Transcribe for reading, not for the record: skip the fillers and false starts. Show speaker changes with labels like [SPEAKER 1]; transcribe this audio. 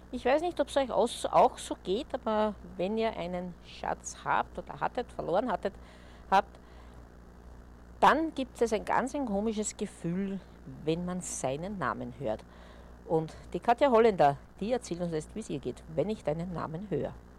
[SPEAKER 1] Ich weiß nicht, ob es euch auch so geht, aber wenn ihr einen Schatz habt oder hattet, verloren habt, dann gibt es ein komisches Gefühl, wenn man seinen Namen hört. Und die Katja Holländer, die erzählt uns jetzt, wie es ihr geht, wenn ich deinen Namen höre.